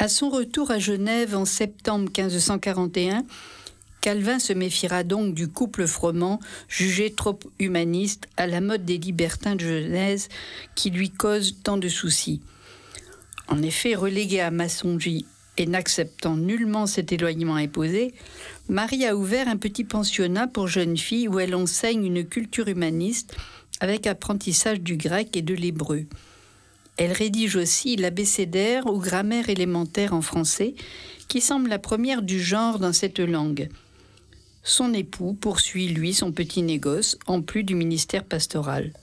À son retour à Genève en septembre 1541, Calvin se méfiera donc du couple Froment, jugé trop humaniste, à la mode des libertins de Genèse, qui lui cause tant de soucis. En effet, reléguée à maçonnerie et n'acceptant nullement cet éloignement imposé, Marie a ouvert un petit pensionnat pour jeunes filles où elle enseigne une culture humaniste avec apprentissage du grec et de l'hébreu. Elle rédige aussi l'abécédaire ou grammaire élémentaire en français, qui semble la première du genre dans cette langue. Son époux poursuit, lui, son petit négoce, en plus du ministère pastoral.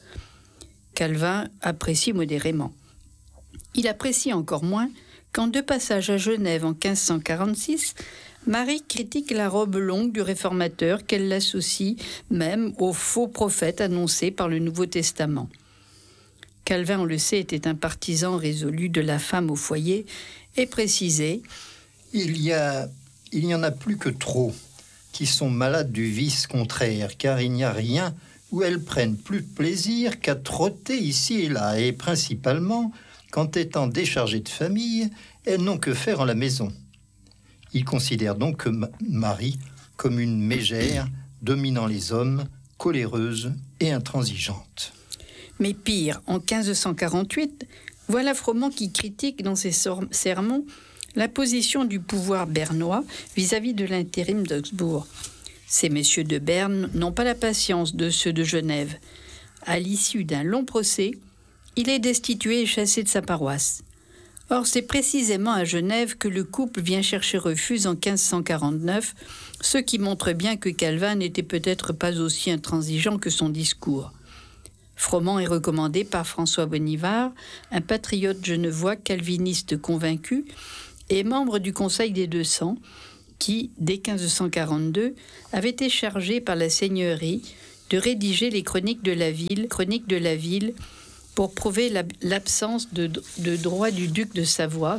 Calvin apprécie modérément. Il apprécie encore moins qu'en deux passages à Genève en 1546, Marie critique la robe longue du réformateur, qu'elle l'associe même au faux prophète annoncé par le Nouveau Testament. Calvin, on le sait, était un partisan résolu de la femme au foyer et précisait « Il n'y en a plus que trop qui sont malades du vice contraire, car il n'y a rien où elles prennent plus de plaisir qu'à trotter ici et là, et principalement quand étant déchargées de famille, elles n'ont que faire en la maison. » Il considère donc que Marie comme une mégère dominant les hommes, coléreuse et intransigeante. Mais pire, en 1548, voilà Froment qui critique dans ses sermons la position du pouvoir bernois vis-à-vis de l'intérim d'Augsbourg. Ces messieurs de Berne n'ont pas la patience de ceux de Genève. À l'issue d'un long procès, il est destitué et chassé de sa paroisse. Or, c'est précisément à Genève que le couple vient chercher refuge en 1549, ce qui montre bien que Calvin n'était peut-être pas aussi intransigeant que son discours. Froment est recommandé par François Bonivard, un patriote genevois calviniste convaincu et membre du Conseil des 200, qui, dès 1542, avait été chargé par la seigneurie de rédiger les chroniques de la ville, pour prouver l'absence de droit du duc de Savoie